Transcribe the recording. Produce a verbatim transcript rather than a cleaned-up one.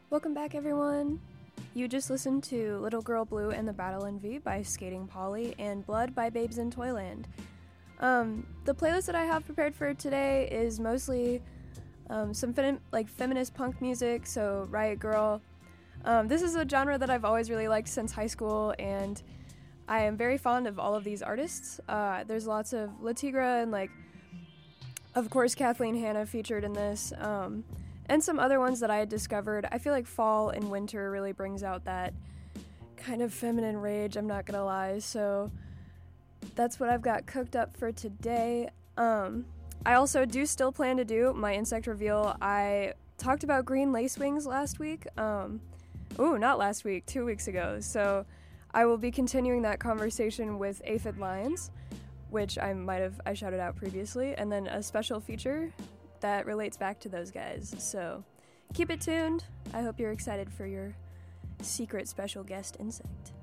Welcome back, everyone. You just listened to Little Girl Blue and the Battle Envy by Skating Polly and Blood by Babes in Toyland. Um, the playlist that I have prepared for today is mostly um, some fem- like feminist punk music, so Riot Grrrl. Um, this is a genre that I've always really liked since high school, and I am very fond of all of these artists. Uh, there's lots of Le Tigre and, like, of course, Kathleen Hanna featured in this, um, and some other ones that I had discovered. I feel like Fall and Winter really brings out that kind of feminine rage, I'm not gonna lie, so that's what I've got cooked up for today. Um, I also do still plan to do my insect reveal. I talked about green lacewings last week. Um, ooh, not last week, two weeks ago. So I will be continuing that conversation with aphid lions, which I might have I shouted out previously, and then a special feature that relates back to those guys. So keep it tuned. I hope you're excited for your secret special guest insect.